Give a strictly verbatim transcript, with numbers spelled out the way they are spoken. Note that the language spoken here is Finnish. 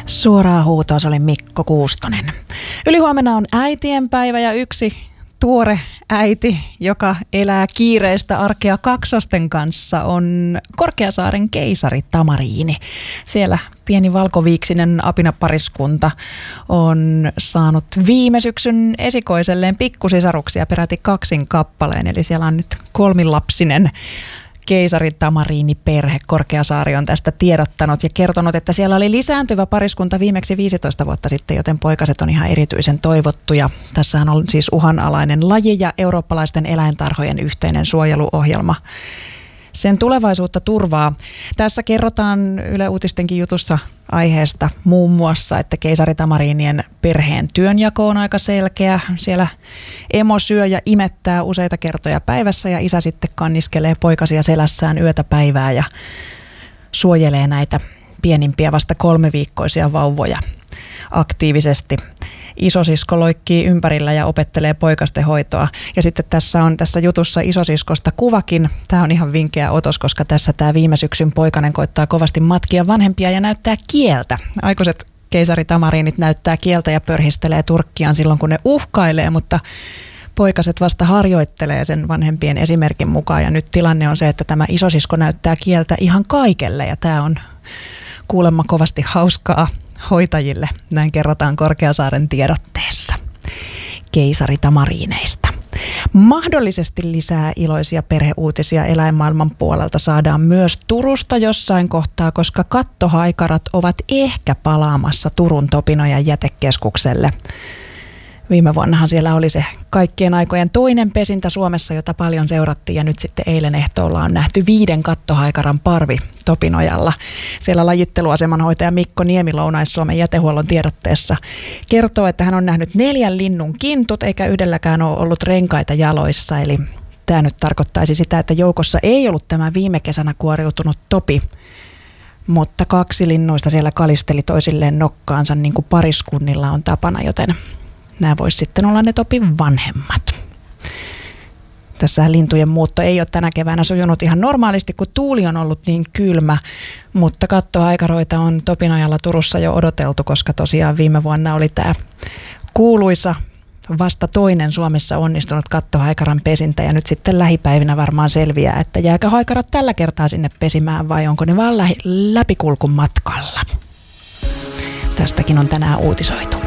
Suoraa huutoa, se oli Mikko Kuustonen. Ylihuomenna on äitienpäivä ja yksi tuore äiti, joka elää kiireistä arkea kaksosten kanssa, on Korkeasaaren keisari Tamariini. Siellä pieni valkoviiksinen apinapariskunta on saanut viime syksyn esikoiselleen pikkusisaruksia peräti kaksin kappaleen. Eli siellä on nyt kolmilapsinen keisari Tamariini-perhe. Korkeasaari on tästä tiedottanut ja kertonut, että siellä oli lisääntyvä pariskunta viimeksi viisitoista vuotta sitten, joten poikaset on ihan erityisen toivottuja. Tässähän on siis uhanalainen laji ja eurooppalaisten eläintarhojen yhteinen suojeluohjelma sen tulevaisuutta turvaa. Tässä kerrotaan Yle Uutistenkin jutussa aiheesta muun muassa, että keisari Tamariinien perheen työnjako on aika selkeä. Siellä emo syö ja imettää useita kertoja päivässä ja isä sitten kanniskelee poikasia selässään yötä päivää ja suojelee näitä pienimpiä vasta kolmeviikkoisia vauvoja aktiivisesti. Isosisko loikkii ympärillä ja opettelee poikasten hoitoa. Ja sitten tässä on tässä jutussa isosiskosta kuvakin. Tämä on ihan vinkeä otos, koska tässä tämä viime syksyn poikanen koittaa kovasti matkia vanhempia ja näyttää kieltä. Aikuiset keisari Tamariinit näyttää kieltä ja pörhistelee turkkiaan silloin, kun ne uhkailee, mutta poikaset vasta harjoittelee sen vanhempien esimerkin mukaan. Ja nyt tilanne on se, että tämä isosisko näyttää kieltä ihan kaikelle ja tämä on kuulemma kovasti hauskaa hoitajille, näin kerrotaan Korkeasaaren tiedotteessa keisari Tamariineista. Mahdollisesti lisää iloisia perheuutisia eläinmaailman puolelta saadaan myös Turusta jossain kohtaa, koska kattohaikarat ovat ehkä palaamassa Turun Topinojan jätekeskukselle. Viime vuonnahan siellä oli se kaikkien aikojen toinen pesintä Suomessa, jota paljon seurattiin, ja nyt sitten eilen ehtoolla on nähty viiden kattohaikaran parvi Topinojalla. Siellä lajitteluasemanhoitaja Mikko Niemi Lounais-Suomen jätehuollon tiedotteessa kertoo, että hän on nähnyt neljän linnun kintut, eikä yhdelläkään ole ollut renkaita jaloissa. Eli tämä nyt tarkoittaisi sitä, että joukossa ei ollut tämä viime kesänä kuoriutunut topi, mutta kaksi linnuista siellä kalisteli toisilleen nokkaansa, niin kuin pariskunnilla on tapana, joten nämä voisi sitten olla ne topin vanhemmat. Tässä lintujen muutto ei ole tänä keväänä sujunut ihan normaalisti, kun tuuli on ollut niin kylmä, mutta kattohaikaroita on Topinojalla Turussa jo odoteltu, koska tosiaan viime vuonna oli tämä kuuluisa vasta toinen Suomessa onnistunut kattohaikaran pesintä, ja nyt sitten lähipäivinä varmaan selviää, että jääkö haikarat tällä kertaa sinne pesimään vai onko ne vaan läpi- läpikulkun matkalla. Tästäkin on tänään uutisoitu.